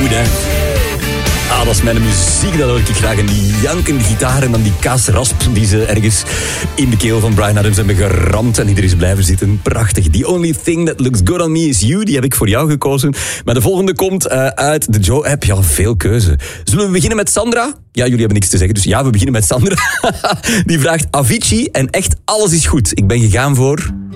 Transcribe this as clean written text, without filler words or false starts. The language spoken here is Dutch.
goed, hè? Ah, dat is mijn muziek, dat hoor ik graag. En die jankende gitaar en dan die kaasrasp die ze ergens in de keel van Bryan Adams hebben geramd en die er is blijven zitten. Prachtig. The Only Thing That Looks Good On Me Is You, die heb ik voor jou gekozen. Maar de volgende komt uit de Joe-app. Ja, veel keuze. Zullen we beginnen met Sandra? Ja, jullie hebben niks te zeggen, dus ja, we beginnen met Sandra. Die vraagt Avicii en echt alles is goed. Ik ben gegaan voor...